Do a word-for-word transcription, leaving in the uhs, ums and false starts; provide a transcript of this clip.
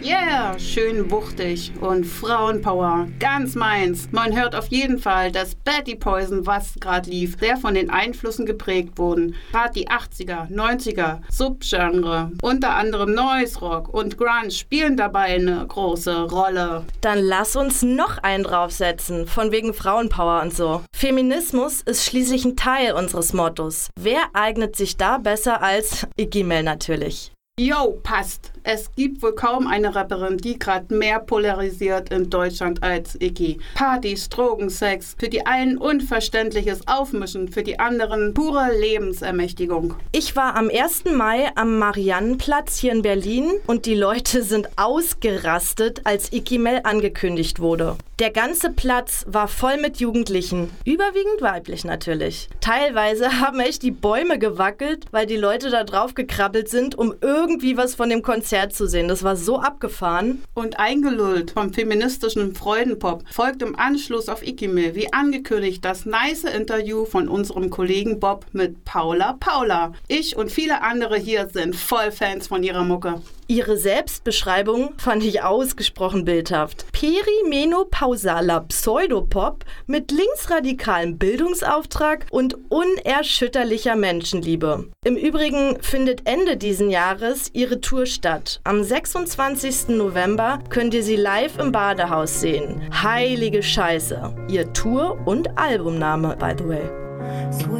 Yeah, schön wuchtig und Frauenpower, ganz meins. Man hört auf jeden Fall, dass Betty Poison, was gerade lief, sehr von den Einflüssen geprägt wurden. Gerade die achtziger, neunziger, Subgenre, unter anderem Noise Rock und Grunge spielen dabei eine große Rolle. Dann lass uns noch einen draufsetzen, von wegen Frauenpower und so. Feminismus ist schließlich ein Teil unseres Mottos. Wer eignet sich da besser als Iggy Mel natürlich? Yo, passt. Es gibt wohl kaum eine Rapperin, die gerade mehr polarisiert in Deutschland als Iggy. Partys, Drogen, Sex, für die einen unverständliches Aufmischen, für die anderen pure Lebensermächtigung. Ich war am ersten Mai am Mariannenplatz hier in Berlin und die Leute sind ausgerastet, als Iggy Mel angekündigt wurde. Der ganze Platz war voll mit Jugendlichen, überwiegend weiblich natürlich. Teilweise haben echt die Bäume gewackelt, weil die Leute da drauf gekrabbelt sind, um irgendwie was von dem Konzert zu sehen. Das war so abgefahren. Und eingelullt vom feministischen Freudenpop folgt im Anschluss auf Iggy Mel, wie angekündigt, das nice Interview von unserem Kollegen Bob mit Paula Paula. Ich und viele andere hier sind voll Fans von ihrer Mucke. Ihre Selbstbeschreibung fand ich ausgesprochen bildhaft. Perimenopausaler Pseudopop mit linksradikalem Bildungsauftrag und unerschütterlicher Menschenliebe. Im Übrigen findet Ende diesen Jahres ihre Tour statt. Am sechsundzwanzigsten November könnt ihr sie live im Badehaus sehen. Heilige Scheiße. Ihr Tour- und Albumname, by the way.